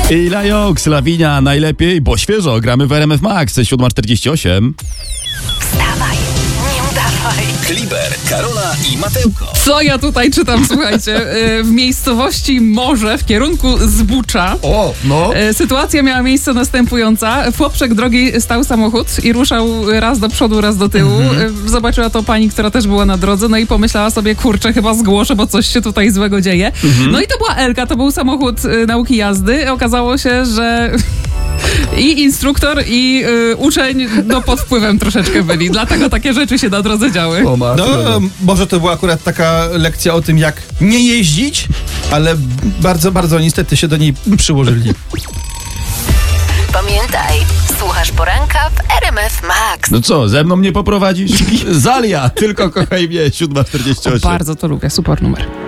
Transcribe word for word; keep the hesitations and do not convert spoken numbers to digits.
I Lajoks, Lawinia, najlepiej, bo świeżo, gramy w R M F Max, siódma czterdzieści osiem. Wstawaj, nie udawaj. Kliber, Karola i Matełko. Co ja tutaj czytam, słuchajcie? W miejscowości Morze w kierunku Zbucza. O, no. Sytuacja miała miejsce następująca. W poprzek drogi stał samochód i ruszał raz do przodu, raz do tyłu. Mhm. Zobaczyła to pani, która też była na drodze, no i pomyślała sobie, kurczę, chyba zgłoszę, bo coś się tutaj złego dzieje. Mhm. No i to była Elka, to był samochód nauki jazdy. Okazało się, że i instruktor, i y, uczeń no pod wpływem troszeczkę byli. Dlatego takie rzeczy się na drodze działy. O, no, może to była akurat taka lekcja o tym, jak nie jeździć, ale bardzo, bardzo niestety się do niej przyłożyli. Pamiętaj, słuchasz poranka w R M F Max. No co, ze mną nie poprowadzisz? Zalia, tylko kochaj mnie, siódma czterdzieści osiem. Bardzo to lubię, super numer.